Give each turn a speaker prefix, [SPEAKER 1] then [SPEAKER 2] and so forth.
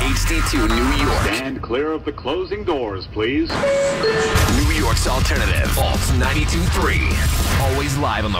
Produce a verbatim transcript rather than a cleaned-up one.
[SPEAKER 1] H D two New York.
[SPEAKER 2] Stand clear of the closing doors, please.
[SPEAKER 1] New York's alternative. Alt ninety-two point three. Always live on the